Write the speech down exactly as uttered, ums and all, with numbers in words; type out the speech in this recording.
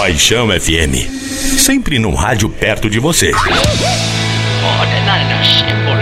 Paixão F M. Sempre num rádio perto de você. 我的那那是不